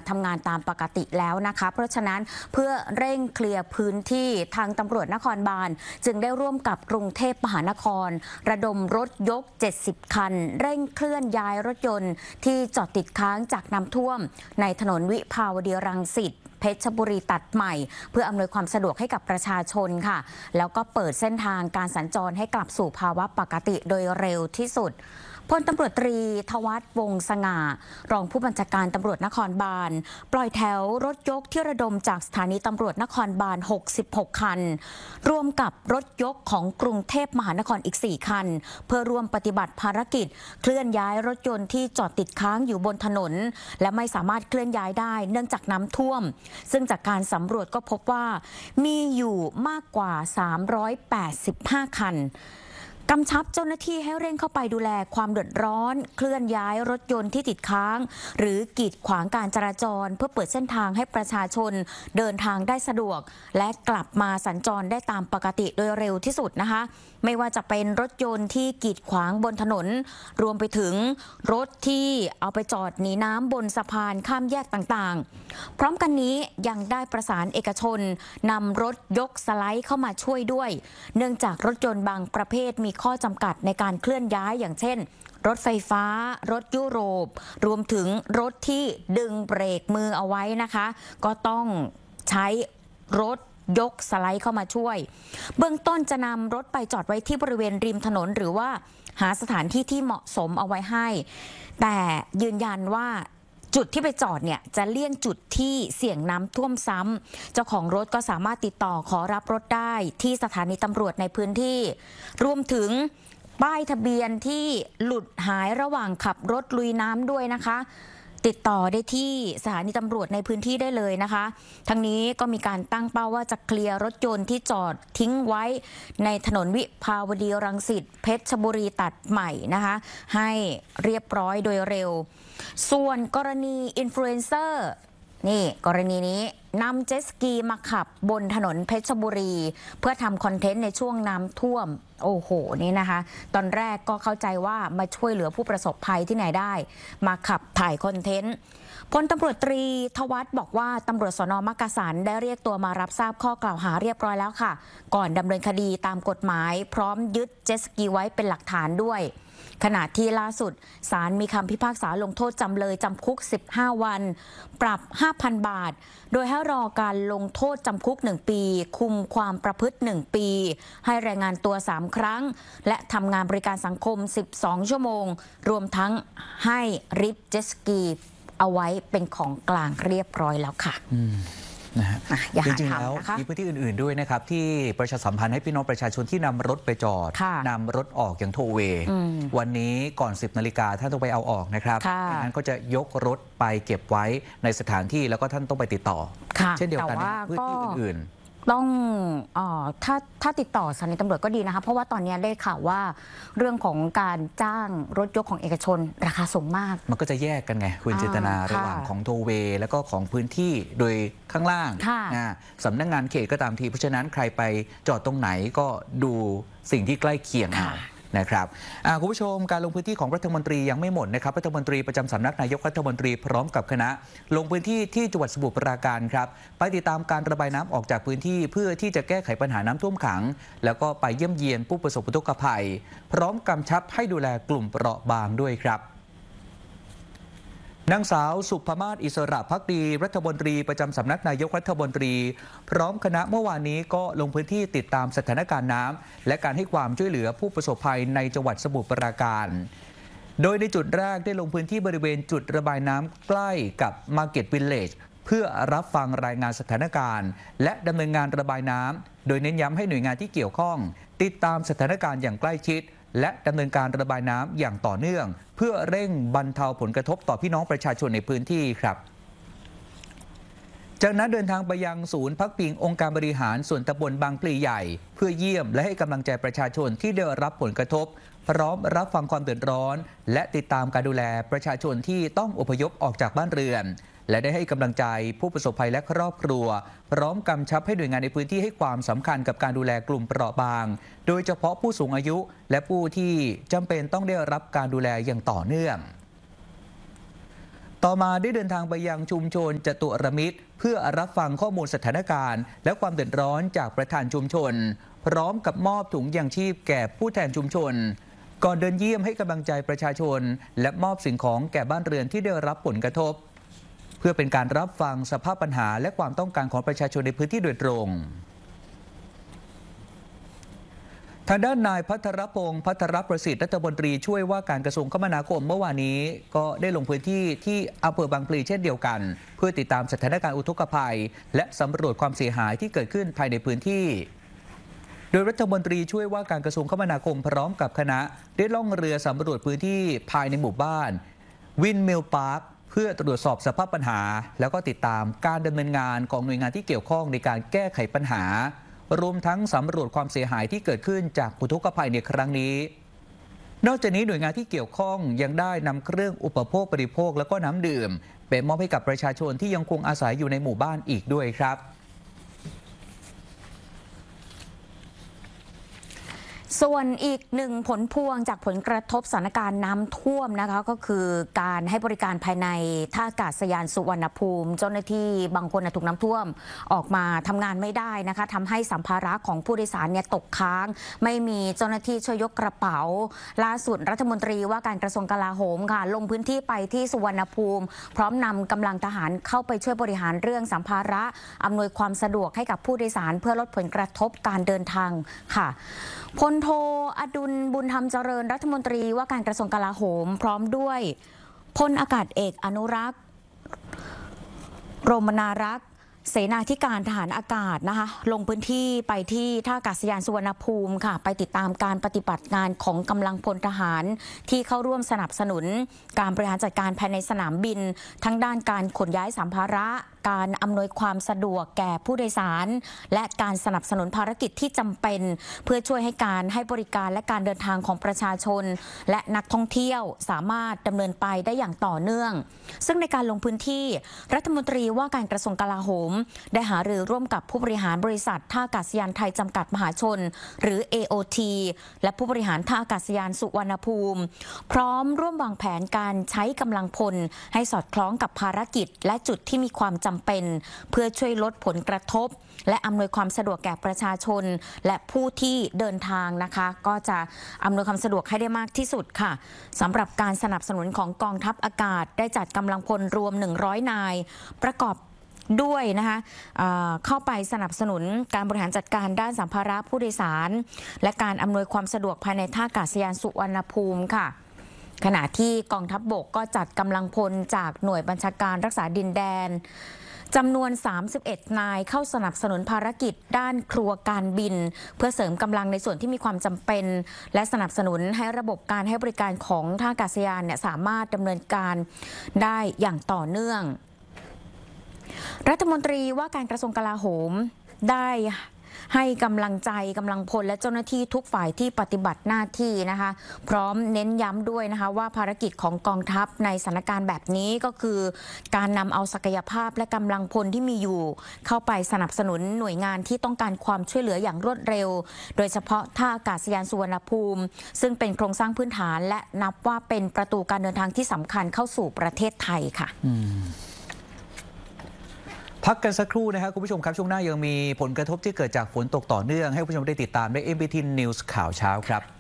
ทำงานตามปกติแล้วนะคะเพราะฉะนั้นเพื่อเร่งเคลียร์พื้นที่ทางตำรวจนครบาลจึงได้ร่วมกับกรุงเทพมหานครระดมรถยก70คันเร่งเคลื่อนย้ายรถยนต์ที่จอดติดค้างจากน้ำท่วมในถนนวิภาวดีรังสิตเพชรบุรีตัดใหม่เพื่ออำนวยความสะดวกให้กับประชาชนค่ะแล้วก็เปิดเส้นทางการสัญจรให้กลับสู่ภาวะปกติโดยเร็วที่สุดพลตำรวจตรีทวัฒน์วงศ์สง่ารองผู้บัญชาการตำรวจนครบาลปล่อยแถวรถยกที่ระดมจากสถานีตำรวจนครบาล66คันรวมกับรถยกของกรุงเทพมหานครอีก4คันเพื่อร่วมปฏิบัติภารกิจเคลื่อนย้ายรถยนต์ที่จอดติดค้างอยู่บนถนนและไม่สามารถเคลื่อนย้ายได้เนื่องจากน้ำท่วมซึ่งจากการสำรวจก็พบว่ามีอยู่มากกว่า385คันกำชับเจ้าหน้าที่ให้เร่งเข้าไปดูแลความเดือดร้อนเคลื่อนย้ายรถยนต์ที่ติดค้างหรือกีดขวางการจราจรเพื่อเปิดเส้นทางให้ประชาชนเดินทางได้สะดวกและกลับมาสัญจรได้ตามปกติโดยเร็วที่สุดนะคะไม่ว่าจะเป็นรถยนต์ที่กีดขวางบนถนนรวมไปถึงรถที่เอาไปจอดหนีน้ำบนสะพานข้ามแยกต่างๆพร้อมกันนี้ยังได้ประสานเอกชนนำรถยกสไลด์เข้ามาช่วยด้วยเนื่องจากรถยนต์บางประเภทมีข้อจำกัดในการเคลื่อนย้ายอย่างเช่นรถไฟฟ้ารถยุโรปรวมถึงรถที่ดึงเบรกมือเอาไว้นะคะก็ต้องใช้รถยกสไลด์เข้ามาช่วยเบื้องต้นจะนำรถไปจอดไว้ที่บริเวณริมถนนหรือว่าหาสถานที่ที่เหมาะสมเอาไว้ให้แต่ยืนยันว่าจุดที่ไปจอดเนี่ยจะเลี่ยงจุดที่เสี่ยงน้ำท่วมซ้ำเจ้าของรถก็สามารถติดต่อขอรับรถได้ที่สถานีตำรวจในพื้นที่รวมถึงป้ายทะเบียนที่หลุดหายระหว่างขับรถลุยน้ำด้วยนะคะติดต่อได้ที่สถานีตำรวจในพื้นที่ได้เลยนะคะทั้งนี้ก็มีการตั้งเป้าว่าจะเคลียร์รถยนต์ที่จอดทิ้งไว้ในถนนวิภาวดีรังสิตเพชรบุรีตัดใหม่นะคะให้เรียบร้อยโดยเร็วส่วนกรณีอินฟลูเอนเซอร์นี่กรณีนี้นำเจ็ตสกีมาขับบนถนนเพชรบุรีเพื่อทำคอนเทนต์ในช่วงน้ำท่วมโอ้โหนี่นะคะตอนแรกก็เข้าใจว่ามาช่วยเหลือผู้ประสบภัยที่ไหนได้มาขับถ่ายคอนเทนต์พลตำรวจตรีทวัฒน์บอกว่าตำรวจสน.มักกะสันได้เรียกตัวมารับทราบข้อกล่าวหาเรียบร้อยแล้วค่ะก่อนดำเนินคดีตามกฎหมายพร้อมยึดเจ็ตสกีไว้เป็นหลักฐานด้วยขณะที่ล่าสุดศาลมีคำพิพากษาลงโทษจำเลยจำคุก15วันปรับ 5,000 บาทโดยให้รอการลงโทษจำคุก1ปีคุมความประพฤติ1ปีให้รายงานตัว3ครั้งและทำงานบริการสังคม12ชั่วโมงรวมทั้งให้ริบเจ็ตสกีเอาไว้เป็นของกลางเรียบร้อยแล้วค่ะนะฮะจริงๆแล้วมีพื้นที่อื่นๆด้วยนะครับที่ประชาสัมพันธ์ให้พี่น้องประชาชนที่นำรถไปจอดนำรถออกอย่างโทเวย์วันนี้ก่อน 10 นาฬิกาท่านต้องไปเอาออกนะครับไม่งั้นก็จะยกรถไปเก็บไว้ในสถานที่แล้วก็ท่านต้องไปติดต่อเช่นเดียวกันพื้นที่อื่นต้องถ้าติดต่อสถานีตำรวจก็ดีนะคะเพราะว่าตอนนี้ได้ข่าวว่าเรื่องของการจ้างรถยกของเอกชนราคาสูงมากมันก็จะแยกกันไงคุณจินตนาระหว่างของโทเวย์แล้วก็ของพื้นที่โดยข้างล่างสำนักงานเขตก็ตามทีเพราะฉะนั้นใครไปจอดตรงไหนก็ดูสิ่งที่ใกล้เคียงนะครับคุณผู้ชมการลงพื้นที่ของรัฐมนตรียังไม่หมดนะครับรัฐมนตรีประจำสำนักนายกรัฐมนตรีพร้อมกับคณะลงพื้นที่ที่จังหวัดสมุทรปราการครับไปติดตามการระบายน้ำออกจากพื้นที่เพื่อที่จะแก้ไขปัญหาน้ำท่วมขังแล้วก็ไปเยี่ยมเยียนผู้ประสบอุทกภัยพร้อมกำชับให้ดูแลกลุ่มเปราะบางด้วยครับนางสาวสุภมาศอิสระภักดีรัฐมนตรีประจำสำนักนายกรัฐมนตรีพร้อมคณะเมื่อวานนี้ก็ลงพื้นที่ติดตามสถานการณ์น้ำและการให้ความช่วยเหลือผู้ประสบภัยในจังหวัดสมุทรปราการโดยในจุดแรกได้ลงพื้นที่บริเวณจุดระบายน้ำใกล้กับ Market Village เพื่อรับฟังรายงานสถานการณ์และดำเนินงานระบายน้ำโดยเน้นย้ำให้หน่วยงานที่เกี่ยวข้องติดตามสถานการณ์อย่างใกล้ชิดและดำเนินการระบายน้ำอย่างต่อเนื่องเพื่อเร่งบรรเทาผลกระทบต่อพี่น้องประชาชนในพื้นที่ครับจากนั้นเดินทางไปยังศูนย์พักพิงองค์การบริหารส่วนตำบลบางพลีใหญ่เพื่อเยี่ยมและให้กำลังใจประชาชนที่ได้รับผลกระทบพร้อมรับฟังความเดือดร้อนและติดตามการดูแลประชาชนที่ต้องอพยพออกจากบ้านเรือนและได้ให้กำลังใจผู้ประสบภัยและครอบครัวพร้อมกำชับให้หน่วยงานในพื้นที่ให้ความสำคัญกับการดูแลกลุ่มเปราะบางโดยเฉพาะผู้สูงอายุและผู้ที่จำเป็นต้องได้รับการดูแลอย่างต่อเนื่องต่อมาได้เดินทางไปยังชุมชนจตุรมิตรเพื่อรับฟังข้อมูลสถานการณ์และความเดือดร้อนจากประธานชุมชนพร้อมกับมอบถุงยางชีพแก่ผู้แทนชุมชนก่อนเดินเยี่ยมให้กำลังใจประชาชนและมอบสิ่งของแก่บ้านเรือนที่ได้รับผลกระทบเพื่อเป็นการรับฟังสภาพปัญหาและความต้องการของประชาชนในพื้นที่โดยตรงทางด้านนายพัทรพงศ์พัทรประสิทธิ์รัฐมนตรีช่วยว่าการกระทรวงคมนาคมเมื่อวานนี้ก็ได้ลงพื้นที่ที่อำเภอบางพลีเช่นเดียวกันเพื่อติดตามสถานการณ์อุทกภัยและสำรวจความเสียหายที่เกิดขึ้นภายในพื้นที่โดยรัฐมนตรีช่วยว่าการกระทรวงคมนาคมพร้อมกับคณะได้ล่องเรือสำรวจพื้นที่ภายในหมู่บ้านวินมิลพาร์คเพื่อตรวจสอบสภาพปัญหาแล้วก็ติดตามการดำเนินงานของหน่วยงานที่เกี่ยวข้องในการแก้ไขปัญหารวมทั้งสำรวจความเสียหายที่เกิดขึ้นจากอุทกภัยในครั้งนี้นอกจากนี้หน่วยงานที่เกี่ยวข้องยังได้นำเครื่องอุปโภคบริโภคและก็น้ำดื่มไปมอบให้กับประชาชนที่ยังคงอาศัยอยู่ในหมู่บ้านอีกด้วยครับส่วนอีกหนึ่งผลพวงจากผลกระทบสถานการณ์น้ำท่วมนะคะก็คือการให้บริการภายในท่าอากาศยานสุวรรณภูมิเจ้าหน้าที่บางคนถูกน้ำท่วมออกมาทำงานไม่ได้นะคะทำให้สัมภาระของผู้โดยสารเนี่ยตกค้างไม่มีเจ้าหน้าที่ช่วยยกกระเป๋าล่าสุดรัฐมนตรีว่าการกระทรวงกลาโหมค่ะลงพื้นที่ไปที่สุวรรณภูมิพร้อมนำกำลังทหารเข้าไปช่วยบริหารเรื่องสัมภาระอำนวยความสะดวกให้กับผู้โดยสารเพื่อลดผลกระทบการเดินทางค่ะพลโทอดุลบุญธรรมเจริญรัฐมนตรีว่าการกระทรวงกลาโหมพร้อมด้วยพลอากาศเอกอนุรักษ์รมนารักษ์เสนาธิการทหารอากาศนะคะลงพื้นที่ไปที่ท่าอากาศยานสุวรรณภูมิค่ะไปติดตามการปฏิบัติงานของกำลังพลทหารที่เข้าร่วมสนับสนุนการบริหารจัดการภายในสนามบินทั้งด้านการขนย้ายสัมภาระการอำนวยความสะดวกแก่ผู้โดยสารและการสนับสนุนภารกิจที่จำเป็นเพื่อช่วยให้การให้บริการและการเดินทางของประชาชนและนักท่องเที่ยวสามารถดำเนินไปได้อย่างต่อเนื่องซึ่งในการลงพื้นที่รัฐมนตรีว่าการกระทรวงกลาโหมได้หารือร่วมกับผู้บริหารบริษัทท่าอากาศยานไทยจำกัดมหาชนหรือ AOT และผู้บริหารท่าอากาศยานสุวรรณภูมิพร้อมร่วมวางแผนการใช้กำลังพลให้สอดคล้องกับภารกิจและจุดที่มีความจำเป็นเพื่อช่วยลดผลกระทบและอำนวยความสะดวกแก่ประชาชนและผู้ที่เดินทางนะคะก็จะอำนวยความสะดวกให้ได้มากที่สุดค่ะสำหรับการสนับสนุนของกองทัพอากาศได้จัดกำลังพลรวม100นายประกอบด้วยนะคะเข้าไปสนับสนุนการบริหารจัดการด้านสัมภาระผู้โดยสารและการอำนวยความสะดวกภายในท่าอากาศยานสุวรรณภูมิค่ะขณะที่กองทัพบกก็จัดกำลังพลจากหน่วยบัญชาการรักษาดินแดนจำนวน31นายเข้าสนับสนุนภารกิจด้านครัวการบินเพื่อเสริมกำลังในส่วนที่มีความจำเป็นและสนับสนุนให้ระบบการให้บริการของท่าอากาศยานเนี่ยสามารถดำเนินการได้อย่างต่อเนื่องรัฐมนตรีว่าการกระทรวงกลาโหมได้ให้กำลังใจกำลังพลและเจ้าหน้าที่ทุกฝ่ายที่ปฏิบัติหน้าที่นะคะพร้อมเน้นย้ำด้วยนะคะว่าภารกิจของกองทัพในสถานการณ์แบบนี้ก็คือการนำเอาศักยภาพและกำลังพลที่มีอยู่เข้าไปสนับสนุนหน่วยงานที่ต้องการความช่วยเหลืออย่างรวดเร็วโดยเฉพาะท่าอากาศยานสุวรรณภูมิซึ่งเป็นโครงสร้างพื้นฐานและนับว่าเป็นประตูการเดินทางที่สำคัญเข้าสู่ประเทศไทยค่ะพักกันสักครู่นะครับคุณผู้ชมครับช่วงหน้ายังมีผลกระทบที่เกิดจากฝนตกต่อเนื่องให้คุณผู้ชมได้ติดตามใน MBT News ข่าวเช้าครับ